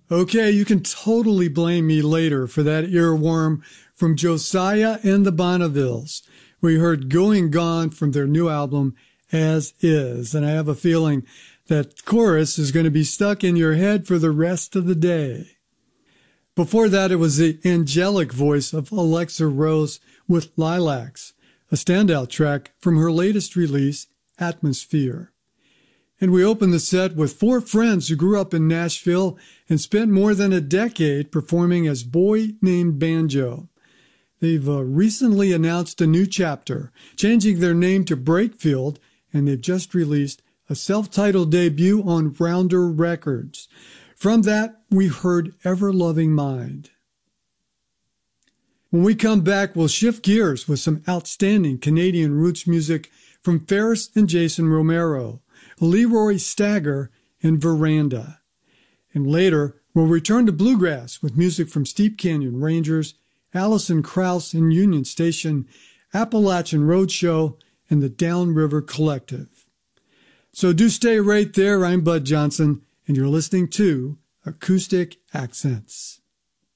Okay, you can totally blame me later for that earworm from Josiah and the Bonnevilles. We heard Going Gone from their new album, As Is, and I have a feeling that chorus is going to be stuck in your head for the rest of the day. Before that, it was the angelic voice of Alexa Rose with Lilacs, a standout track from her latest release, Atmosphere. And we opened the set with four friends who grew up in Nashville and spent more than a decade performing as Boy Named Banjo. They've recently announced a new chapter, changing their name to Breakfield, and they've just released a self-titled debut on Rounder Records. From that, we heard Ever Loving Mind. When we come back, we'll shift gears with some outstanding Canadian roots music from Ferris and Jason Romero, Leroy Stagger, and Veranda. And later, we'll return to bluegrass with music from Steep Canyon Rangers, Alison Krauss and Union Station, Appalachian Roadshow, and the Downriver Collective. So do stay right there. I'm Bud Johnson, and you're listening to Acoustic Accents.